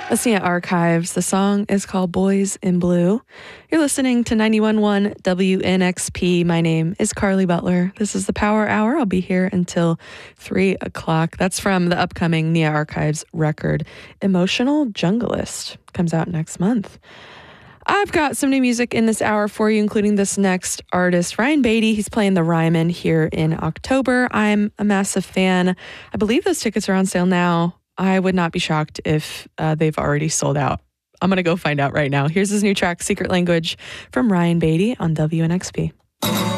That's Nia Archives. The song is called Boys in Blue. You're listening to 91.1 WNXP. My name is Carly Butler. This is the Power Hour. I'll be here until 3 o'clock. That's from the upcoming Nia Archives record, Emotional Junglist. Comes out next month. I've got some new music in this hour for you, including this next artist, Ryan Beatty. He's playing the Ryman here in October. I'm a massive fan. I believe those tickets are on sale now. I would not be shocked if they've already sold out. I'm going to go find out right now. Here's his new track, Secret Language, from Ryan Beatty on WNXP.